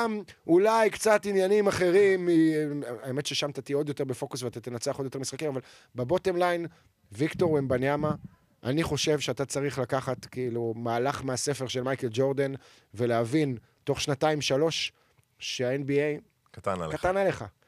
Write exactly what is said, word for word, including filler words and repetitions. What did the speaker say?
גם אולי קצת עניינים אחרים, האמת ששם אתה תהיה עוד יותר בפוקוס ואתה תנצח עוד יותר משחקים, אבל בבוטם ליין, ויקטור ומבניאמה, אני חושב שאתה צריך לקחת כאילו מהלך מהספר של מייקל ג'ורדן, ולהבין תוך שנתיים שלוש שה-אן בי איי קטן עליך. קטן עליך.